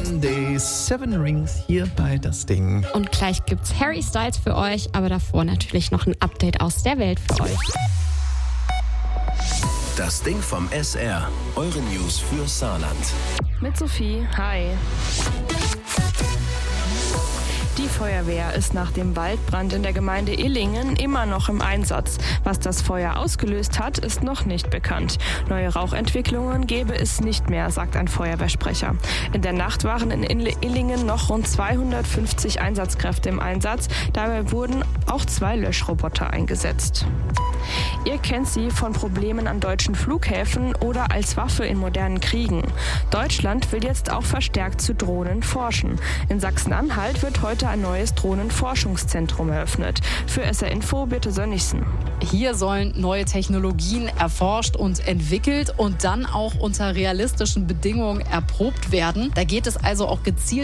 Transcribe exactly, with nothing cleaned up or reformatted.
Monday, Seven Rings hier bei Das Ding. Und gleich gibt's Harry Styles für euch, aber davor natürlich noch ein Update aus der Welt für euch. Das Ding vom S R. Eure News für Saarland. Mit Sophie, hi. Die Feuerwehr ist nach dem Waldbrand in der Gemeinde Illingen immer noch im Einsatz. Was das Feuer ausgelöst hat, ist noch nicht bekannt. Neue Rauchentwicklungen gebe es nicht mehr, sagt ein Feuerwehrsprecher. In der Nacht waren in Illingen noch rund zweihundertfünfzig Einsatzkräfte im Einsatz. Dabei wurden auch zwei Löschroboter eingesetzt. Ihr kennt sie von Problemen an deutschen Flughäfen oder als Waffe in modernen Kriegen. Deutschland will jetzt auch verstärkt zu Drohnen forschen. In Sachsen-Anhalt wird heute ein neues Drohnenforschungszentrum eröffnet. Für S R Info Birte Sönnigsen. Hier sollen neue Technologien erforscht und entwickelt und dann auch unter realistischen Bedingungen erprobt werden. Da geht es also auch gezielt